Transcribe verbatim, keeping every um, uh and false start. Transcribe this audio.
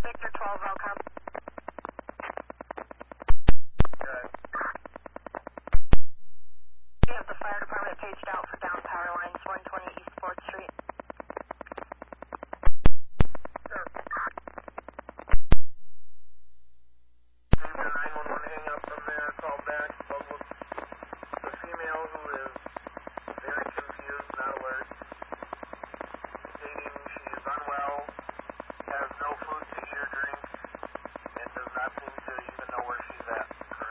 Victor twelve, welcome. Good. We have the fire department paged out for down power lines one